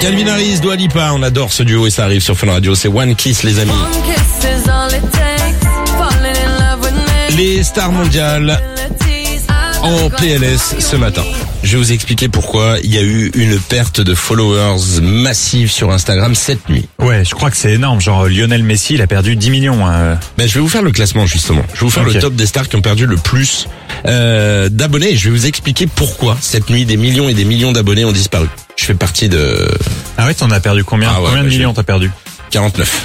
Calvin Harris, Dua Lipa, on adore ce duo et ça arrive sur Fun Radio, c'est One Kiss les amis. Les stars mondiales en PLS ce matin. Je vais vous expliquer pourquoi il y a eu une perte de followers massive sur Instagram cette nuit. Ouais, je crois que c'est énorme. Genre Lionel Messi, il a perdu 10 millions. Ben, je vais vous faire le classement justement. Je vais vous faire le top des stars qui ont perdu le plus d'abonnés. Et je vais vous expliquer pourquoi cette nuit des millions et des millions d'abonnés ont disparu. Je fais partie de... Ah ouais, t'en as perdu combien? Combien de millions t'as perdu? 49.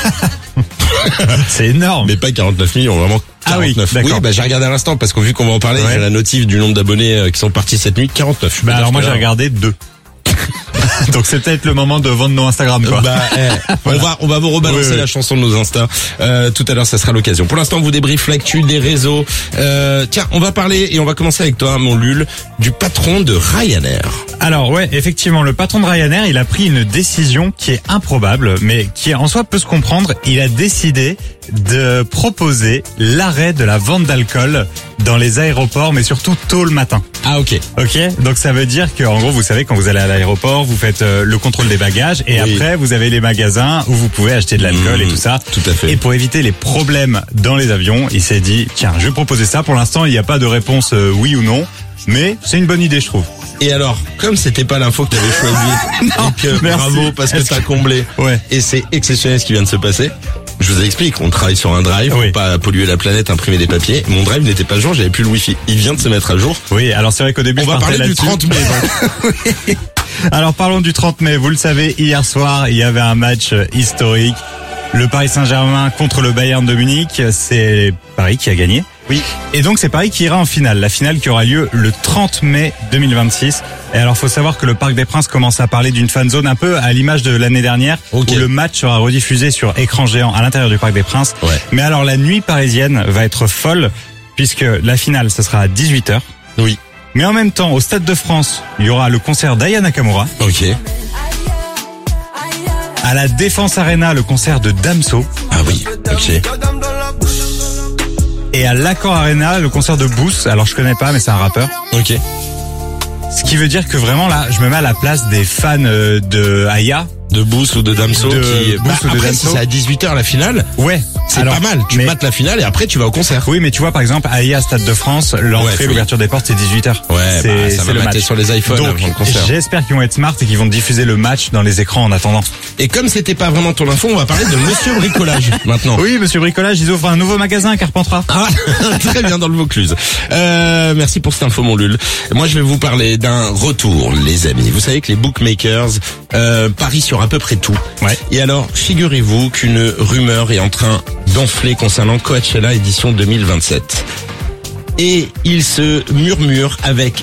C'est énorme. Mais pas 49 millions, vraiment 49. Ah oui, oui, bah j'ai regardé à l'instant parce qu'on vu qu'on va en parler, j'ai la notif du nombre d'abonnés qui sont partis cette nuit, 49. Bah alors moi j'ai regardé 2. Donc c'est peut-être le moment de vendre nos Instagram quoi. Voilà. on va vous rebalancer la chanson de nos Insta. Tout à l'heure ça sera l'occasion. Pour l'instant on vous débriefe l'actu des réseaux. Tiens, on va parler et on va commencer avec toi mon Lul, du patron de Ryanair. Alors ouais, effectivement, le patron de Ryanair, il a pris une décision qui est improbable, mais qui en soi peut se comprendre. Il a décidé de proposer l'arrêt de la vente d'alcool dans les aéroports, mais surtout tôt le matin. Ah ok. Ok, donc ça veut dire que en gros, vous savez, quand vous allez à l'aéroport, vous faites le contrôle des bagages et après vous avez les magasins où vous pouvez acheter de l'alcool et tout ça. Tout à fait. Et pour éviter les problèmes dans les avions, il s'est dit tiens, je vais proposer ça. Pour l'instant, il n'y a pas de réponse oui ou non, mais c'est une bonne idée, je trouve. Et alors, comme c'était pas l'info que t'avais choisi, donc bravo parce que t'as comblé. Ouais. Et c'est exceptionnel ce qui vient de se passer. Je vous explique, on travaille sur un drive pour pas polluer la planète, imprimer des papiers. Mon drive n'était pas à jour, j'avais plus le wifi. Il vient de se mettre à jour. Oui, alors c'est vrai qu'au début on va parler du 30 mai. Oui. Alors parlons du 30 mai. Vous le savez, hier soir, il y avait un match historique. Le Paris Saint-Germain contre le Bayern de Munich. C'est Paris qui a gagné. Oui. Et donc c'est Paris qui ira en finale. La finale qui aura lieu le 30 mai 2026. Et alors faut savoir que le Parc des Princes commence à parler d'une fan zone un peu à l'image de l'année dernière où le match sera rediffusé sur écran géant à l'intérieur du Parc des Princes. Ouais. Mais alors la nuit parisienne va être folle puisque la finale ce sera à 18h. Oui. Mais en même temps au Stade de France, il y aura le concert d'Aya Nakamura. Ok. À la Défense Arena, le concert de Damso. Ah oui. Ok. Et à l'Accor Arena, le concert de Boost. Alors je connais pas, mais c'est un rappeur. Ok. Ce qui veut dire que vraiment là, je me mets à la place des fans de Aya. De Boost ou de Damso Damso. Si c'est à 18h la finale. Ouais. C'est pas mal. Tu mates la finale et après tu vas au concert. Oui, mais tu vois, par exemple, Aya, Stade de France, l'entrée, l'ouverture des portes, c'est 18h. Ouais, ça va le mater match sur les iPhones donc, avant le concert. J'espère qu'ils vont être smart et qu'ils vont diffuser le match dans les écrans en attendant. Et comme c'était pas vraiment ton info, on va parler de Monsieur Bricolage maintenant. Oui, Monsieur Bricolage, ils ouvrent un nouveau magasin à Carpentras. Ah, très bien, dans le Vaucluse. Merci pour cette info, mon Lul. Moi, je vais vous parler d'un retour, les amis. Vous savez que les bookmakers parient sur à peu près tout. Ouais. Et alors, figurez-vous qu'une rumeur est en train d'enfler concernant Coachella édition 2027. Et il se murmure avec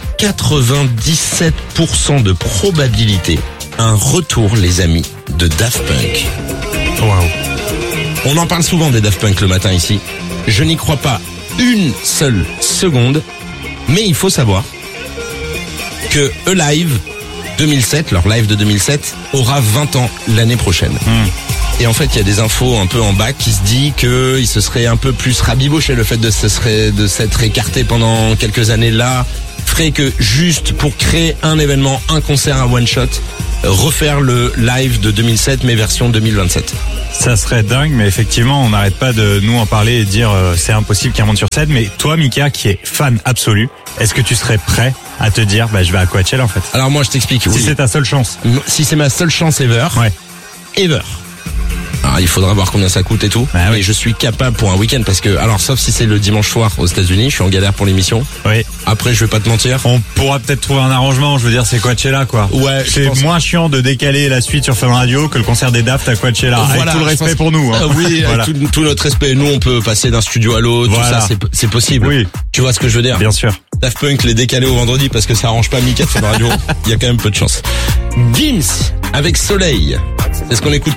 97% de probabilité un retour, les amis, de Daft Punk. Wow. On en parle souvent des Daft Punk le matin ici. Je n'y crois pas une seule seconde, mais il faut savoir que Alive 2007, leur live de 2007, aura 20 ans l'année prochaine. Et en fait, il y a des infos un peu en bas qui se dit que il se serait un peu plus rabiboché le fait de s'être écarté pendant quelques années là, ferait que juste pour créer un événement, un concert, un one shot, refaire le live de 2007 mais version 2027. Ça serait dingue, mais effectivement, on n'arrête pas de nous en parler et de dire c'est impossible qu'il remonte sur scène. Mais toi, Mika, qui est fan absolu, est-ce que tu serais prêt à te dire je vais à Coachella en fait? Alors moi, je t'explique. Si c'est ta seule chance. Si c'est ma seule chance ever. Ouais. Ever. Alors, il faudra voir combien ça coûte et tout. Oui. Et je suis capable pour un week-end parce que, alors, sauf si c'est le dimanche soir aux États-Unis, je suis en galère pour l'émission. Oui. Après, je vais pas te mentir. On pourra peut-être trouver un arrangement. Je veux dire, c'est Coachella, quoi. Ouais. C'est moins chiant de décaler la suite sur Fun Radio que le concert des Daft à Coachella. Voilà, avec tout le respect pour nous. Hein. Oui, voilà. avec tout notre respect. Nous, on peut passer d'un studio à l'autre. Voilà. Tout ça, c'est possible. Oui. Tu vois ce que je veux dire? Bien sûr. Daft Punk les décaler au vendredi parce que ça arrange pas Mika de Fun Radio. Il y a quand même peu de chance. Gims avec Soleil. C'est ce qu'on écoute.